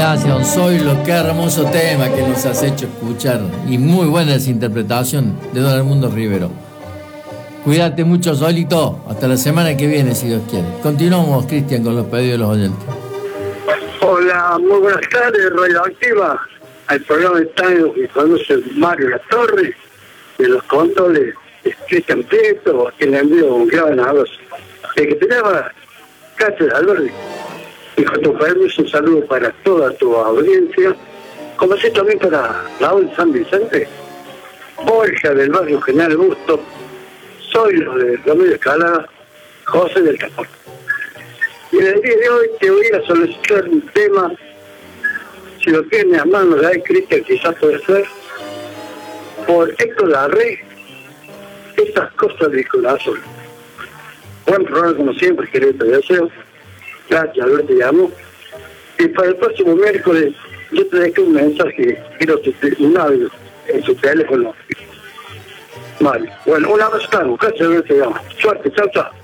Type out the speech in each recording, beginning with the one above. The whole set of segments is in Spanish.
Gracias, don Zoilo, qué hermoso tema que nos has hecho escuchar. Y muy buena esa interpretación de don Edmundo Rivero. Cuídate mucho, Zoilito. Hasta la semana que viene, si Dios quiere. Continuamos, Cristian, con los pedidos de los oyentes. Hola, muy buenas tardes, Radioactiva. Al programa está que conoce Mario Latorre, de los controles de Cristian Prieto, a quien le envío un gran abrazo. El que tenía Cáceres Alberti. Y con tu permiso, un saludo para toda tu audiencia, como así también para Raúl San Vicente, Borja del barrio General Busto, Zoilo de Ramírez Escalada, José del Capón. Y en el día de hoy te voy a solicitar un tema, si lo tienes a mano de ahí, Cristian, quizás puede ser, por Héctor Larrey, esas cosas del corazón. Buen programa como siempre, querido, te deseo. Gracias, Alberto, te llamo. Y para el próximo miércoles, yo te dejé un mensaje, un audio en su teléfono. Vale. Bueno, un abrazo, gracias, Alberto, te llamo. Suerte, chao, chao.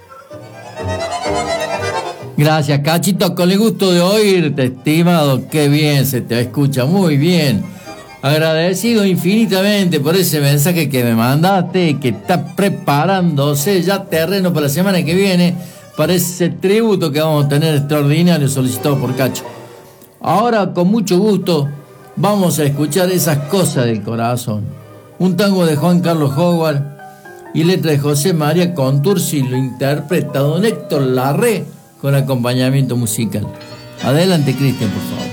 Gracias, Cachito, con el gusto de oírte, estimado. Qué bien, se te escucha muy bien. Agradecido infinitamente por ese mensaje que me mandaste, que está preparándose ya terreno para la semana que viene, para ese tributo que vamos a tener extraordinario solicitado por Cacho. Ahora, con mucho gusto, vamos a escuchar esas cosas del corazón. Un tango de Juan Carlos Howard y letra de José María Contursi, lo interpreta don Héctor Larrey con acompañamiento musical. Adelante, Cristian, por favor.